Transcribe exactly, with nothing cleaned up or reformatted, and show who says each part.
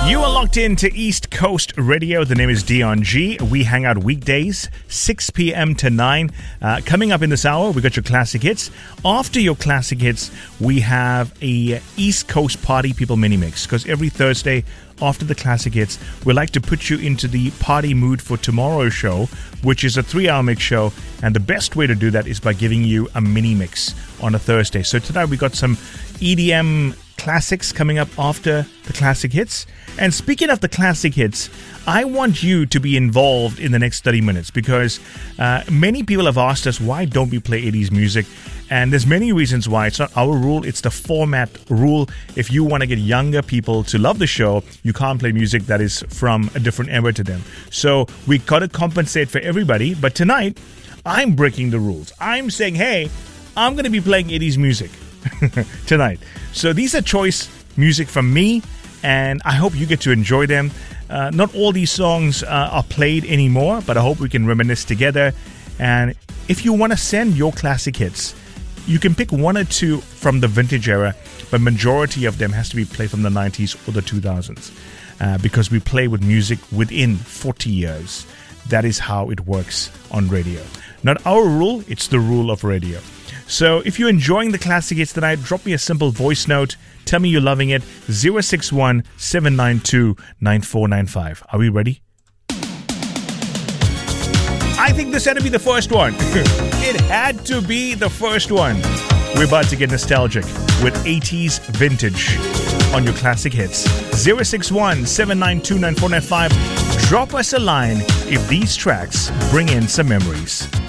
Speaker 1: You are locked into East Coast Radio. The name is Dion G. We hang out weekdays, six p.m. to nine. Uh, coming up in this hour, we got your classic hits. After your classic hits, we have a East Coast Party People mini mix. Because every Thursday, after the classic hits, we like to put you into the party mood for tomorrow's show, which is a three-hour mix show. And the best way to do that is by giving you a mini mix on a Thursday. So tonight we got some E D M classics coming up after the classic hits. And speaking of the classic hits, I want you to be involved in the next thirty minutes because uh, many people have asked us, why don't we play eighties music? And there's many reasons why. It's not our rule, it's the format rule. If you want to get younger people to love the show, you can't play music that is from a different era to them. So we got to compensate for everybody. But tonight, I'm breaking the rules. I'm saying, hey, I'm going to be playing eighties music tonight. So these are choice music from me, and I hope you get to enjoy them. Uh, not all these songs uh, are played anymore, but I hope we can reminisce together. And if you want to send your classic hits, you can pick one or two from the vintage era, but majority of them has to be played from the nineties or the two thousands uh, because we play with music within forty years. That is how it works on radio. Not our rule, it's the rule of radio. So if you're enjoying the classic hits tonight, drop me a simple voice note. Tell me you're loving it. zero six one, seven nine two, nine four nine five. Are we ready? I think this had to be the first one. It had to be the first one. We're about to get nostalgic with eighties vintage on your classic hits. zero six one, seven nine two, nine four nine five. Drop us a line if these tracks bring in some memories.